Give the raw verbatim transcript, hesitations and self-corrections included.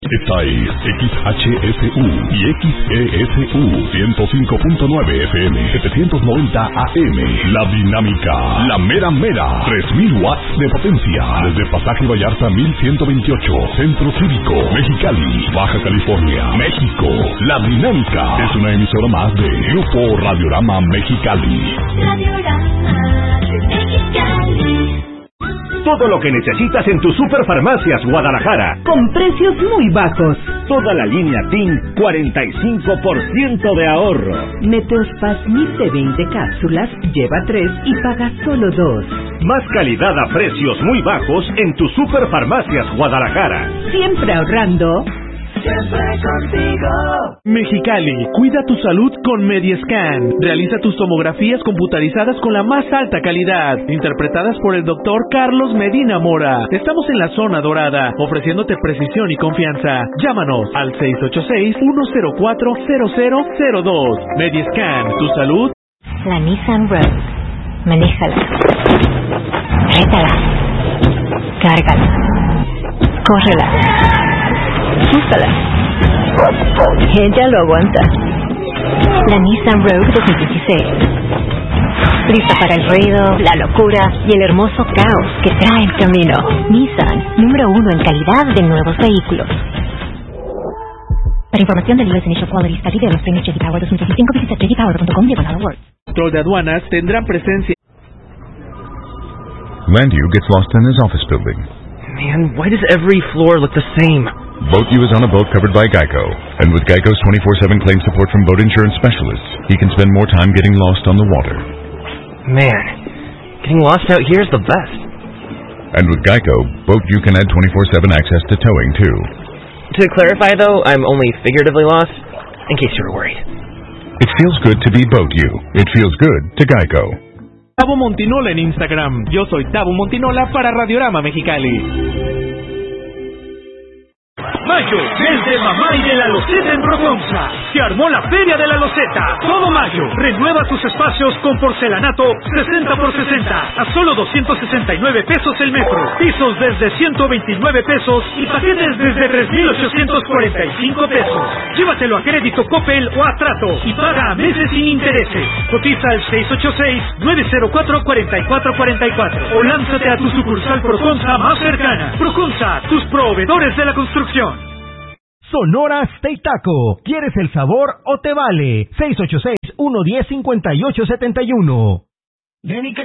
Esta es X H F U y X E S U ciento cinco punto nueve F M, setecientos noventa A M. La Dinámica, la mera mera, tres mil watts de potencia. Desde Pasaje Vallarta mil ciento veintiocho, Centro Cívico, Mexicali, Baja California, México. La Dinámica es una emisora más de Grupo Radiorama Mexicali. Radiorama Mexicali. Todo lo que necesitas en tus Superfarmacias Guadalajara. Con precios muy bajos. Toda la línea T I N, cuarenta y cinco por ciento de ahorro. Meteospasmid de veinte cápsulas, lleva tres y paga solo dos. Más calidad a precios muy bajos en tus Superfarmacias Guadalajara. Siempre ahorrando. Siempre contigo. Mexicali, cuida tu salud con Mediescan. Realiza tus tomografías computarizadas con la más alta calidad, interpretadas por el doctor Carlos Medina Mora. Estamos en la zona dorada, ofreciéndote precisión y confianza. Llámanos al seis ocho seis, uno cero cuatro, cero cero cero dos. Mediescan, tu salud. La Nissan Rogue. Manéjala. Rétala. Cárgala. Córrela. Úsala. Ella lo aguanta. La Nissan Rogue dos mil dieciséis. Lista para el ruido, la locura y el hermoso caos que trae el camino. Nissan, número uno en calidad de nuevos vehículos. Para información del U S Initial Quality Study de los premios J D Power dos mil dieciséis, visita j d power punto com diagonal awards. Control de aduanas tendrán presencia. Landu gets lost in his office building. Man, why does every floor look the same? Boat U is on a boat covered by Geico, and with Geico's twenty-four seven claim support from boat insurance specialists, he can spend more time getting lost on the water. Man, getting lost out here is the best. And with Geico, Boat U can add twenty-four seven access to towing, too. To clarify, though, I'm only figuratively lost, in case you were worried. It feels good to be Boat U. It feels good to Geico. Tabo Montinola en Instagram. Yo soy Tabo Montinola para Radiorama Mexicali. Mayo, mes de mamá y de la loseta en Proconza. Se armó la Feria de la Loseta. Todo mayo, renueva tus espacios con porcelanato sesenta por sesenta a solo doscientos sesenta y nueve pesos el metro. Pisos desde ciento veintinueve pesos y paquetes desde tres mil ochocientos cuarenta y cinco pesos. Llévatelo a crédito Coppel o a trato y paga a meses sin intereses. Cotiza al seis ocho seis, nueve cero cuatro, cuatro cuatro cuatro cuatro o lánzate a tu sucursal Proconza más cercana. Proconza, tus proveedores de la construcción. Sonora Steak Taco. ¿Quieres el sabor o te vale? seis ocho seis, uno uno cero, cinco ocho siete uno.